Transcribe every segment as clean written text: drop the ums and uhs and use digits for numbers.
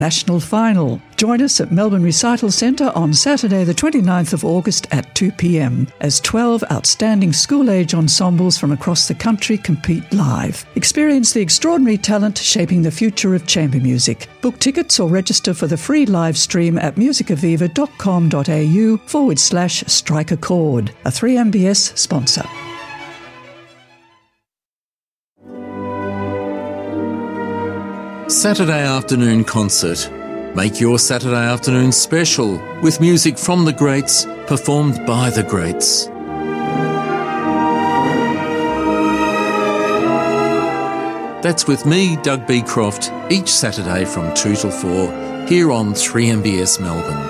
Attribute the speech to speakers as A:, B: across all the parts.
A: National Final. Join us at Melbourne Recital Centre on Saturday the 29th of August at 2 p.m. as 12 outstanding school-age ensembles from across the country compete live. Experience the extraordinary talent shaping the future of chamber music. Book tickets or register for the free live stream at musicaviva.com.au/strike a chord. A 3MBS sponsor.
B: Saturday afternoon concert. Make your Saturday afternoon special with music from the greats, performed by the greats. That's with me, Doug Beecroft, each Saturday from 2 till 4, here on 3MBS Melbourne.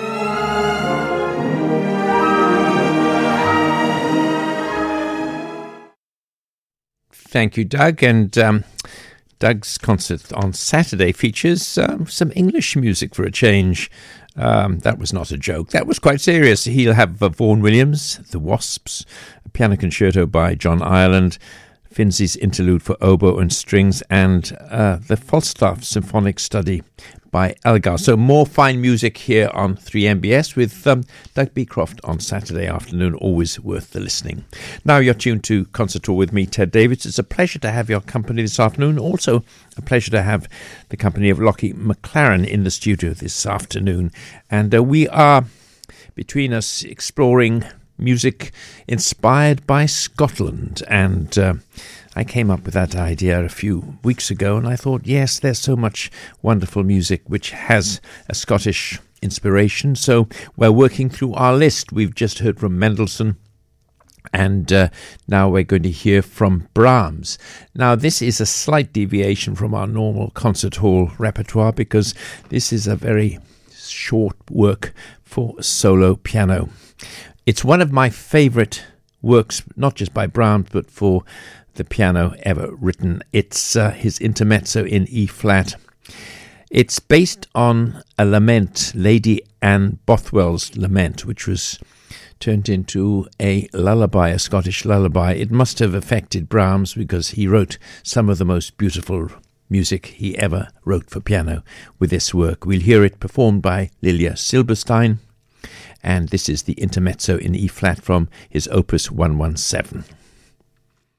C: Thank you, Doug. And Doug's concert on Saturday features some English music for a change. That was not a joke. That was quite serious. He'll have Vaughan Williams, The Wasps, a piano concerto by John Ireland, Finzi's interlude for oboe and strings, and the Falstaff Symphonic Study by Elgar. So more fine music here on 3MBS with Doug Beecroft on Saturday afternoon. Always worth the listening. Now you're tuned to Concert Tour with me, Ted Davids. It's a pleasure to have your company this afternoon. Also a pleasure to have the company of Lockie McLaren in the studio this afternoon. And we are, between us, exploring music inspired by Scotland. And I came up with that idea a few weeks ago, and I thought, yes, there's so much wonderful music which has a Scottish inspiration. So we're working through our list. We've just heard from Mendelssohn, and now we're going to hear from Brahms. Now, this is a slight deviation from our normal concert hall repertoire because this is a very short work for solo piano. It's one of my favourite works, not just by Brahms, but for the piano ever written. It's his intermezzo in E-flat. It's based on a lament, Lady Anne Bothwell's lament, which was turned into a lullaby, a Scottish lullaby. It must have affected Brahms because he wrote some of the most beautiful music he ever wrote for piano with this work. We'll hear it performed by Lilia Silberstein, and this is the intermezzo in E-flat from his Opus 117.